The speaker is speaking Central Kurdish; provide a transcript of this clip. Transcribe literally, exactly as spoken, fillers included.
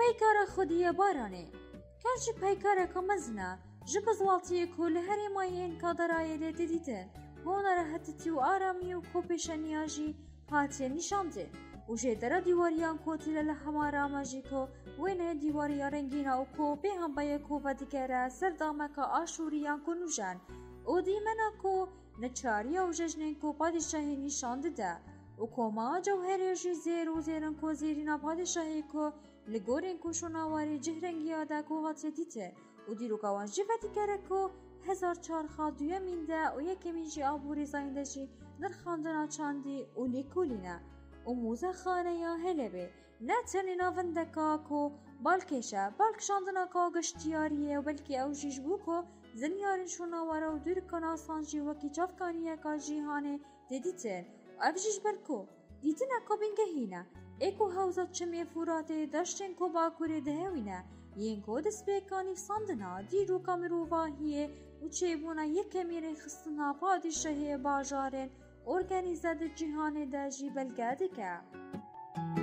پیکار خودیه بارانه کاش پیکار که مزنه جب زوالتی کل هری ماین کادرای لیده دیده هون راحتی و آرامی و کوپشنیاجی هاتی نشانده و جدر دیواریان کوتیل لحمارا ماجیکو وینه دیواریا رنگینا و کو به هم بای کو و دیگره سردامکا آشوریان کنوژن و دیمنا کو نچاریا و ججنین کو پادشاهی نشانده ده و کوما جوهریجی زیر و زیرن کو زیرینا پادشاهی کو لگورین کو شناواری جهرنگیا ده کو هاتی دیده و دیرو کاوان جیفتی کره کو هزار چارخا دویا مینده و یکی جی آبوری زاینده جی نرخاندنا چاندی و لیکولینه و موزه خانه یا هلبه نه تنی ناوندکا کو بالکشه بالک شاندنا کا گشتیاریه و بلکی او جیش بو کو زنیارن شوناواره و دور کنا سانجی وکی چافکانیه کا جیهانه دیدیتن و او جیش بلکو دیتن اکا بینگهینه ایکو حوزت چمی فوراته داشتن کو باکوری دهوینه ین کو دست بیکانی ساندنا دیرو کامرو واهیه و چه بونا یک میره خستنا پادشاهی باجارن ارگانیزه ده جهان ده جی بلگه دیگه